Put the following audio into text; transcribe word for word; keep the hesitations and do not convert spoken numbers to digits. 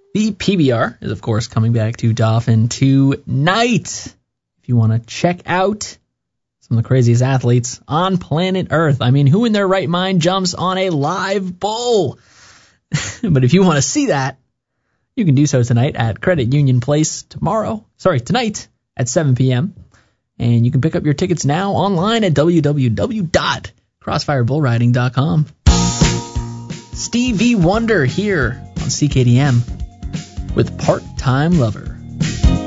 The P B R is, of course, coming back to Dauphin tonight. If you want to check out some of the craziest athletes on planet Earth. I mean, who in their right mind jumps on a live bull? But if you want to see that, you can do so tonight at Credit Union Place tomorrow. Sorry, tonight at seven p.m. And you can pick up your tickets now online at w w w dot crossfire bull riding dot com. Stevie Wonder here on C K D M with Part-Time Lover.